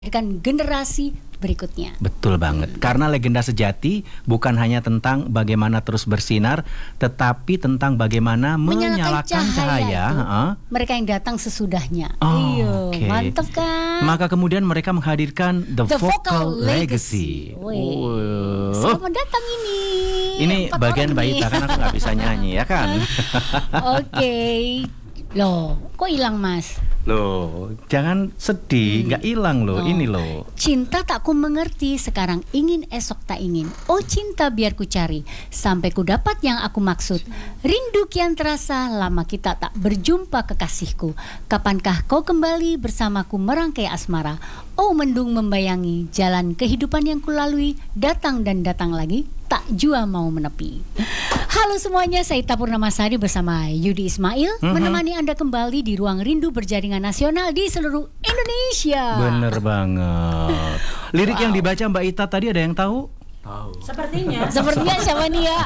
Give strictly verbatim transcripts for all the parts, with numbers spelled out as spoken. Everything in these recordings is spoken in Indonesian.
Kan generasi berikutnya. Betul banget. Karena legenda sejati bukan hanya tentang bagaimana terus bersinar, tetapi tentang bagaimana menyalakan, menyalakan cahaya, cahaya uh. mereka yang datang sesudahnya. Oh, Iyo, okay. mantap kan? Maka kemudian mereka menghadirkan The, The Vocal, Vocal Legacy. Legacy. Oh. Selamat datang ini. Ini bagian Mbak Ita, kan aku nggak bisa nyanyi ya kan? Oke. Okay. Loh, kok hilang Mas? Loh, jangan sedih, nggak hmm. hilang loh, oh. ini loh. Cinta tak ku mengerti, sekarang ingin esok tak ingin. Oh cinta biar ku cari, sampai ku dapat yang aku maksud. Rindu kian terasa, lama kita tak berjumpa kekasihku. Kapankah kau kembali bersamaku merangkai asmara? Oh mendung membayangi, jalan kehidupan yang kulalui, datang dan datang lagi, tak jua mau menepi. Halo semuanya, saya Ita Purnamasari bersama Yudi Ismail mm-hmm. menemani Anda kembali di Ruang Rindu Berjaringan Nasional di seluruh Indonesia. Bener banget. Lirik wow. yang dibaca Mbak Ita tadi ada yang tahu? Tahu. Sepertinya. Sepertinya siapa nih ya?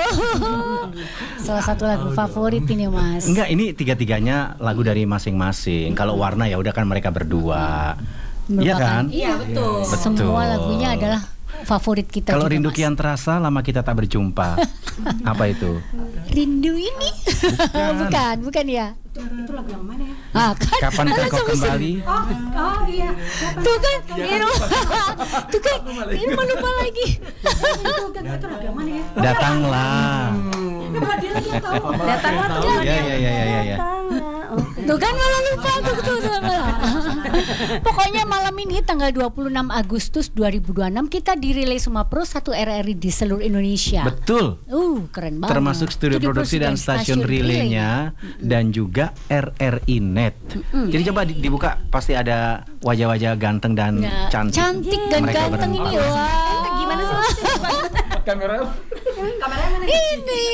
Oh. Salah satu lagu favorit ini Mas. Enggak, ini tiga-tiganya lagu dari masing-masing. Kalau Warna ya udah kan mereka berdua. Iya kan? Iya betul. betul. Semua lagunya adalah favorit kita. Kalau rindu Mas. kian terasa, lama kita tak berjumpa. Apa itu? Rindu ini? Bukan, bukan, bukan ya? Itu, itu lagu yang mana ya? Ah, kan? Kapankah kau kembali? Oh, oh iya. Tuh kan, Irma, tuh kan, Irma lupa lagi. Itu, itu lagu yang mana ya? Datanglah. Dia lagi yang tahu. Datanglah tuh. Ya, ya, ya, ya, ya. Tuh kan malah lupa tuh, tuh, tuh malah. Pokoknya malam ini tanggal dua puluh enam Agustus dua ribu dua puluh enam kita dirilai semua Pro satu R R I di seluruh Indonesia. Betul. Uh, keren banget. Termasuk studio Studio produksi dan stasiun relaynya mm-hmm. dan juga R R I Net. Mm-hmm. Jadi coba dibuka, pasti ada wajah-wajah ganteng dan ya, cantik. Cantik dan mereka ganteng berempat. ini. Wah. Gimana sih? Kamera. Kameranya mana? Ini.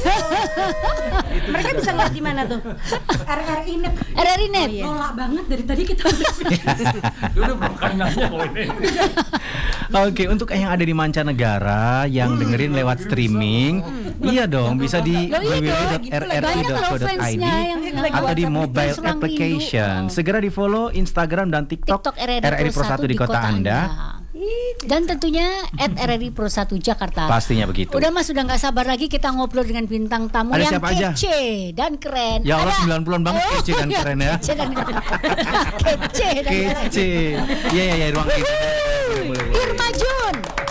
Mereka bisa lihat di mana tuh? R R I Net. R R I Net. Oh, iya. Nolak banget dari tadi kita. Dulu bukan nanya loh ini. Oke, untuk yang ada di mancanegara yang hmm, dengerin lewat streaming, hmm. iya dong, bisa di w w w dot r r i dot co dot i d atau di mobile application. Segera di follow Instagram dan TikTok, TikTok R R I Pro satu di kota Anda. Dan tentunya at R R I Pro satu Jakarta. Pastinya begitu. Udah Mas, udah gak sabar lagi kita ngobrol dengan bintang tamu ada yang kece aja? dan keren. Ya Allah, ada. sembilan puluhan banget oh, kece dan keren ya. Kece dan keren. Kece dan keren. Kece. Iya, iya, iya, ruang kita. Irma Jun.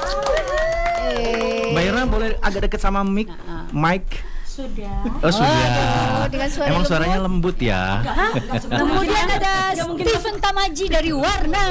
Mbak Irma boleh agak deket sama mic? Mic. Sudah. Oh sudah. Oh, dengan suara Emang lembut. Suaranya lembut ya. Kemudian ada Stephen Tamaji dari Warna.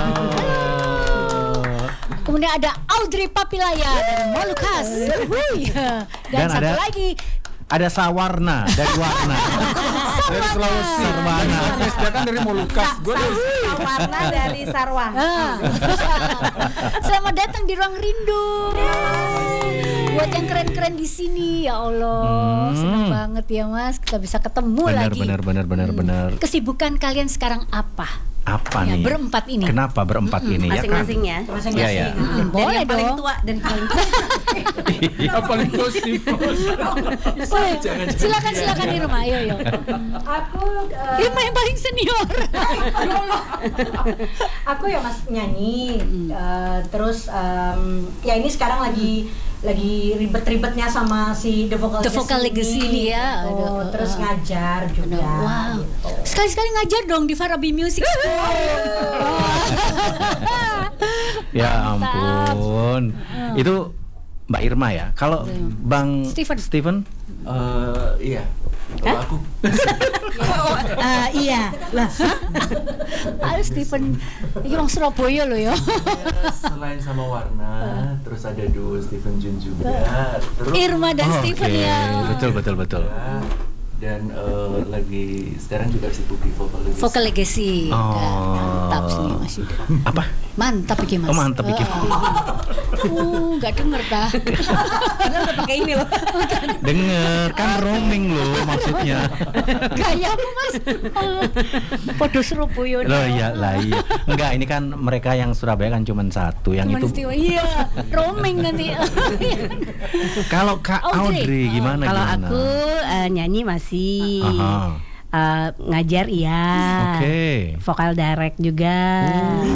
Oh. Kemudian ada Audrey Papilaya dari Molucas. Dan, Dan satu ada, lagi ada Sawarna dari Warna. Dari Sulawesi. Sarwana. Dia kan dari Molucas. Gue dari Sawarna dari Sarwa. Selamat datang di Ruang Rindu. Buat yang keren-keren di sini, ya Allah, hmm. senang banget ya Mas, kita bisa ketemu benar, lagi. Benar, benar, benar, hmm. benar. Kesibukan kalian sekarang apa? Apa ya, nih? Berempat ini. Kenapa berempat mm-hmm. ini? Masing-masing ya kan? Masing-masing ya. ya. Mm-hmm. Boleh dari yang paling dong. tua dan paling tua. Yang paling positif. Silakan silakan di rumah, ayo yo. Aku uh... Irma yang paling senior. Aku ya Mas nyanyi, hmm. uh, terus um, ya ini sekarang lagi lagi ribet-ribetnya sama si The Vocal The Vocal Legacy ini ya. Gitu. Aduh, terus uh, ngajar juga. Aduh, wow. Gitu. Sekali-sekali ngajar dong di Farabi Music School. Ya ampun. Uh. Itu Mbak Irma ya. Kalau hmm. Bang Steven, Steven? Uh, iya. Kalau aku uh, iya lah. Ayo Steven, ini orang Surabaya loh ya. Selain sama Warna, uh. terus ada duo Steven Jun juga. Terus Irma dan oh, Steven okay. ya. Betul betul betul. Ya. Dan uh, lagi sekarang juga sibuk di Vocal Legacy. Vocal Legacy. Oh. Mantap sih Mas Yuda. Apa? Mantap iki Mas. Oh, mantap iki. Uh, enggak denger tah. Padahal udah pakai ini loh. Denger, kan roaming loh maksudnya. Gayamu Mas. Podo Surabaya. Loh iya lah iya. Enggak, ini kan mereka yang Surabaya kan cuma satu, yang cuman itu. Istiwa, iya, roaming nanti. Kalau Kak Audrey, Audrey gimana? Kalau gimana? aku uh, nyanyi masih. Aha. uh, ngajar iya, okay. vokal direct juga. Oh.